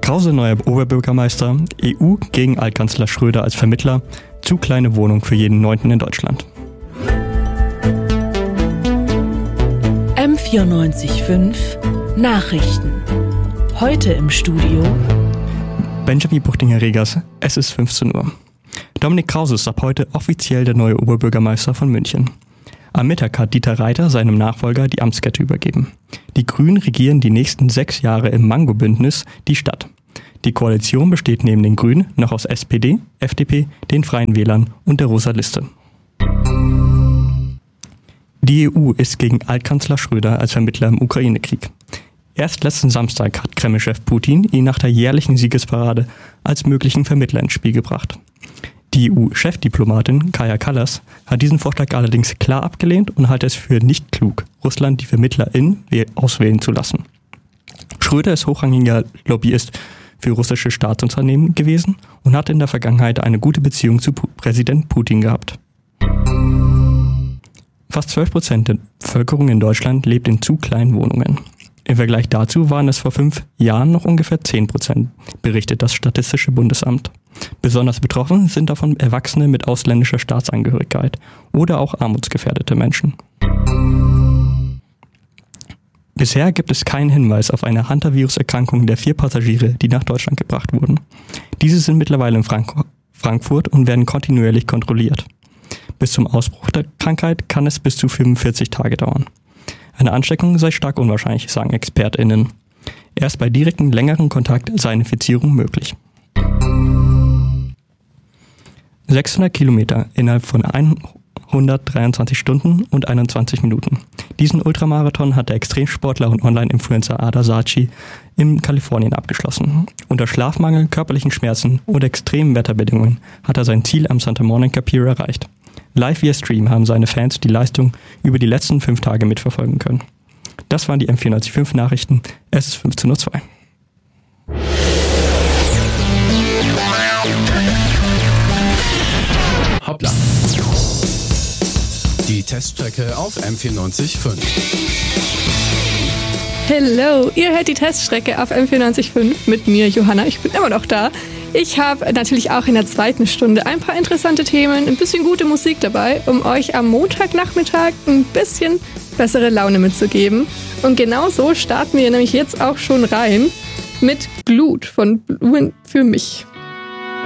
Krause neuer Oberbürgermeister, EU gegen Altkanzler Schröder als Vermittler, zu kleine Wohnung für jeden 9. in Deutschland. M94.5 Nachrichten. Heute im Studio Benjamin Buchtinger-Regers, es ist 15 Uhr. Dominik Krause ist ab heute offiziell der neue Oberbürgermeister von München. Am Mittag hat Dieter Reiter seinem Nachfolger die Amtskette übergeben. Die Grünen regieren die nächsten 6 Jahre im Mango-Bündnis die Stadt. Die Koalition besteht neben den Grünen noch aus SPD, FDP, den Freien Wählern und der Rosa Liste. Die EU ist gegen Altkanzler Schröder als Vermittler im Ukraine-Krieg. Erst letzten Samstag hat Kreml-Chef Putin ihn nach der jährlichen Siegesparade als möglichen Vermittler ins Spiel gebracht. Die EU-Chefdiplomatin Kaja Kallas hat diesen Vorschlag allerdings klar abgelehnt und halte es für nicht klug, Russland die VermittlerInnen auswählen zu lassen. Schröder ist hochrangiger Lobbyist für russische Staatsunternehmen gewesen und hatte in der Vergangenheit eine gute Beziehung zu Präsident Putin gehabt. Fast 12% der Bevölkerung in Deutschland lebt in zu kleinen Wohnungen. Im Vergleich dazu waren es vor 5 Jahren noch ungefähr 10%, berichtet das Statistische Bundesamt. Besonders betroffen sind davon Erwachsene mit ausländischer Staatsangehörigkeit oder auch armutsgefährdete Menschen. Bisher gibt es keinen Hinweis auf eine Hantavirus-Erkrankung der 4 Passagiere, die nach Deutschland gebracht wurden. Diese sind mittlerweile in Frankfurt und werden kontinuierlich kontrolliert. Bis zum Ausbruch der Krankheit kann es bis zu 45 Tage dauern. Eine Ansteckung sei stark unwahrscheinlich, sagen ExpertInnen. Erst bei direktem, längeren Kontakt sei eine Infizierung möglich. 600 Kilometer innerhalb von 123 Stunden und 21 Minuten. Diesen Ultramarathon hat der Extremsportler und Online-Influencer Ada Saatchi in Kalifornien abgeschlossen. Unter Schlafmangel, körperlichen Schmerzen und extremen Wetterbedingungen hat er sein Ziel am Santa Monica Pier erreicht. Live via Stream haben seine Fans die Leistung über die letzten 5 Tage mitverfolgen können. Das waren die M94.5 Nachrichten. Es ist 15:02 Uhr. Hoppla. Die Teststrecke auf M94.5. Hello, ihr hört die Teststrecke auf M94.5 mit mir, Johanna. Ich bin immer noch da. Ich habe natürlich auch in der zweiten Stunde ein paar interessante Themen, ein bisschen gute Musik dabei, um euch am Montagnachmittag ein bisschen bessere Laune mitzugeben. Und genau so starten wir nämlich jetzt auch schon rein mit Blut von Blumen für mich.